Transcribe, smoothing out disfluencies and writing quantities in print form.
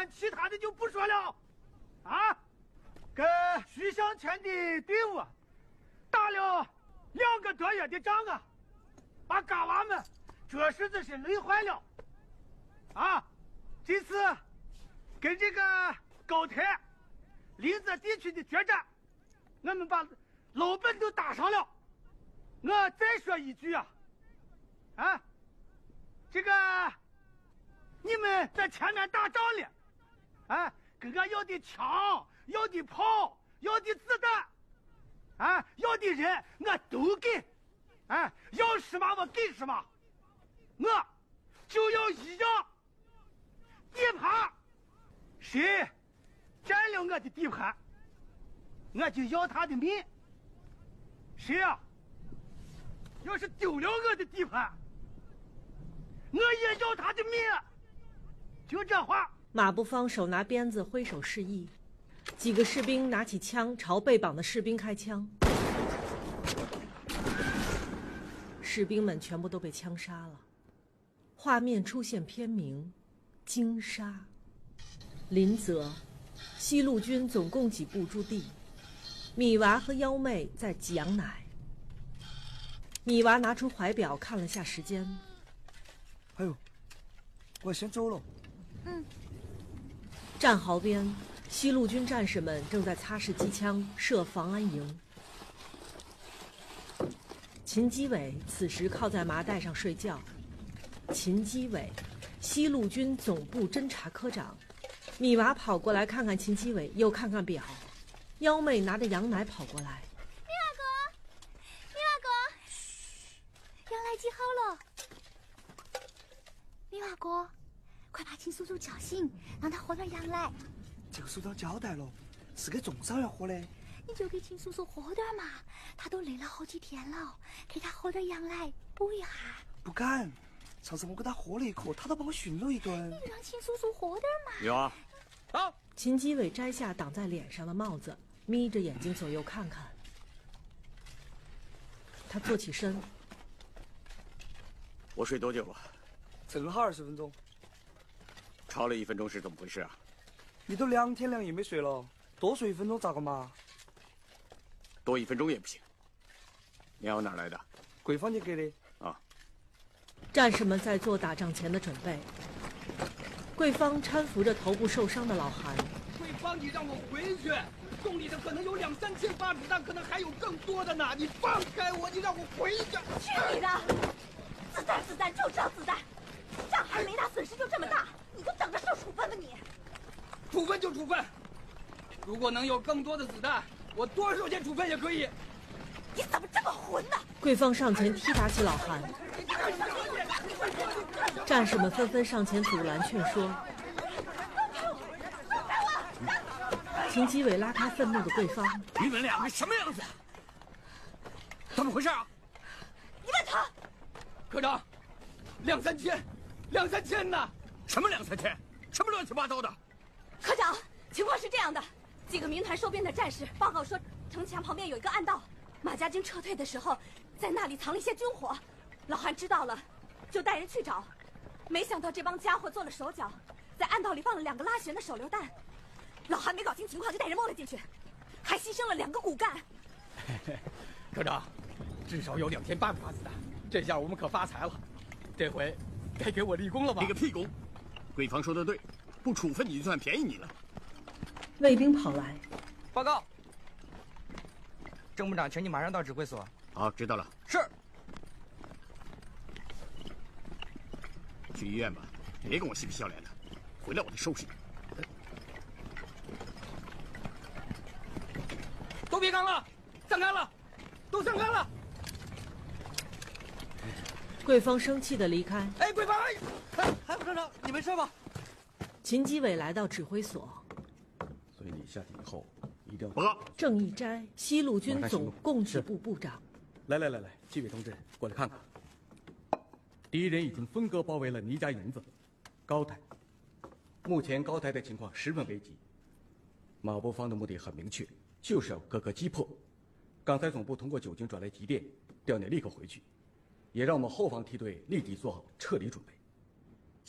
咱其他的就不说了，啊，跟徐向前的队伍打了2个多月的仗啊，把嘎娃们这实在是累坏了，啊，这次跟这个高台、临泽地区的决战，我们把老本都打上了。我再说一句啊，这个你们在前面打仗了，跟我要的枪、要的炮、要的子弹，要的人我都给，要什么我给什么，我就要一样，地盘，谁占了我的地盘，我就要他的命，谁呀？要是丢了我的地盘，我也要他的命。就这话。 马步芳手拿鞭子挥手示意，几个士兵拿起枪朝被绑的士兵开枪，士兵们全部都被枪杀了。画面出现片名：惊杀。临泽，西路军总供给部驻地，米娃和幺妹在挤羊奶。米娃拿出怀表看了下时间， 哎呦，我先走了。 战壕边，西路军战士们正在擦拭机枪设防安营。秦基伟此时靠在麻袋上睡觉。秦基伟，西路军总部侦察科长。米娃跑过来看看秦基伟，又看看表。幺妹拿着羊奶跑过来。 米娃哥，嘘，羊奶挤好了。米娃哥，快把秦叔叔叫醒，让他喝点羊奶。 这个叔叔交代了，是给重伤要喝的。 你就给秦叔叔喝点嘛，他都累了好几天了，给他喝点羊奶补一下。 不敢，上次我给他喝了一口，他都把我训了一顿。 你让秦叔叔喝点嘛。 有啊。 好。秦基伟摘下挡在脸上的帽子，眯着眼睛左右看看。他坐起身。 我睡多久了？ 正好20分钟。 超了1分钟是怎么回事啊？ 你都2天2夜没睡了，多睡1分钟咋个嘛？ 多1分钟也不行。粮哪来的？ 贵坊你给的。 啊。 战士们在做打仗前的准备。桂芳搀扶着头部受伤的老韩。 桂芳，你让我回去，洞里的可能有2、3千发子弹，可能还有更多的呢。你放开我，你让我回去。 去你的！子弹就找子弹，仗还没打，损失就这么大，你就等着受处分吧你。 处分就处分，如果能有更多的子弹，我多受些处分也可以。 你怎么这么混呢？ 桂芳上前踢打起老韩。战士们纷纷上前阻拦劝说。秦基伟拉开愤怒的桂芳。 你们两个什么样子？怎么回事啊？ 你问他。 科长，2、3千，2、3千呢？ 什么2、3千？什么乱七八糟的？ 科长，情况是这样的，几个民团收编的战士报告说，城墙旁边有一个暗道，马家军撤退的时候，在那里藏了一些军火。老韩知道了，就带人去找，没想到这帮家伙做了手脚，在暗道里放了2个拉弦的手榴弹。老韩没搞清情况就带人摸了进去，还牺牲了2个骨干。 科长，至少有2800发子弹，这下我们可发财了。这回该给我立功了吧？ 立个屁功！桂芳说的对，不处分你就算便宜你了。 卫兵跑来， 报告，郑部长，请你马上到指挥所。 好，知道了。 是。 去医院吧，别跟我嬉皮笑脸的，回来我得收拾你。 都别干了，散开了，都散开了。 桂芳生气地离开。 哎，桂芳， 海副厂长，你没事吧？ 秦基伟来到指挥所。 所以你下去以后一定要报告。 郑义斋，西路军总供给部部长。 来，纪委同志，过来看看。敌人已经分割包围了倪家营子、高台。目前高台的情况十分危急。马步芳的目的很明确，就是要各个击破。刚才总部通过9军转来急电，调你立刻回去，也让我们后方梯队立即做好撤离准备。